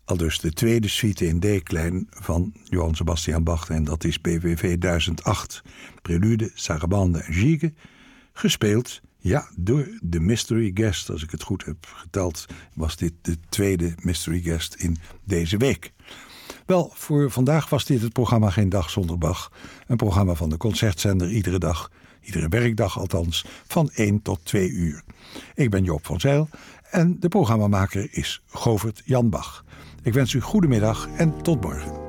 Aldus de tweede suite in D-klein van Johann Sebastian Bach. En dat is BWV 1008. Prelude, Sarabande en Gigue. Gespeeld, ja, door de mystery guest. Als ik het goed heb geteld, was dit de tweede mystery guest in deze week. Wel, voor vandaag was dit het programma Geen Dag Zonder Bach. Een programma van de Concertzender iedere dag, iedere werkdag althans, van 1 tot 2 uur. Ik ben Joop van Zijl en de programmamaker is Govert Jan Bach. Ik wens u goedemiddag en tot morgen.